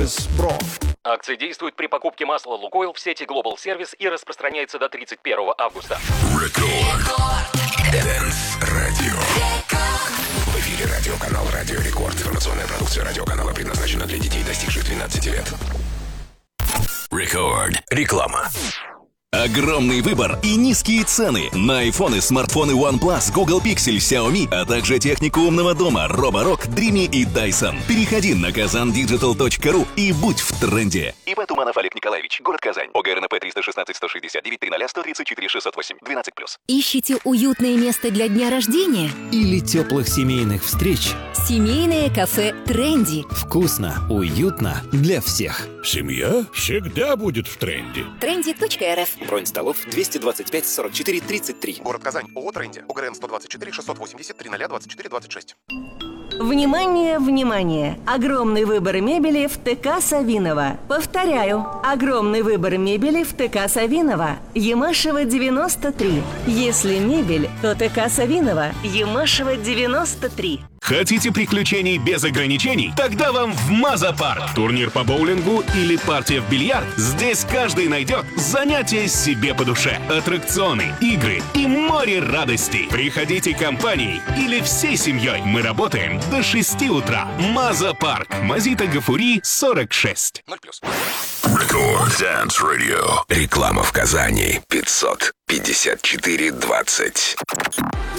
Service Pro. Акция действует при покупке масла «Лукойл» в сети Global Service и распространяется до 31 августа. Дэнс-радио. В эфире радиоканал «Радио Рекорд». Информационная продукция радиоканала предназначена для детей, достигших 12 лет. Рекорд. Реклама. Огромный выбор и низкие цены на айфоны, смартфоны OnePlus, Google Pixel, Xiaomi, а также технику умного дома Roborock, Dreamy и Dyson. Переходи на kazandigital.ru и будь в тренде. ИП Туманов Олег Николаевич, город Казань. ОГРНП 316-169-00-134-608, 12+. Ищите уютное место для дня рождения? Или теплых семейных встреч? Семейное кафе «Тренди». Вкусно, уютно для всех. Семья всегда будет в тренде. Trendy.rf. Бронь столов 225 44 33. Город Казань. ООО «Тренди». ОГРН 124 680 0024 26. Внимание, внимание! Огромный выбор мебели в ТК «Савиново». Повторяю, огромный выбор мебели в ТК «Савиново». Ямашева, 93. Если мебель, то ТК «Савиново». Ямашева, 93. Хотите приключений без ограничений? Тогда вам в Маза-парк. Турнир по боулингу или партия в бильярд? Здесь каждый найдет занятие себе по душе. Аттракционы, игры и море радостей. Приходите компанией или всей семьей. Мы работаем до 6 утра. Маза-парк. Мазита Гафури, 46. 0+. Рекорд Dance Radio. Реклама в Казани. 554-20.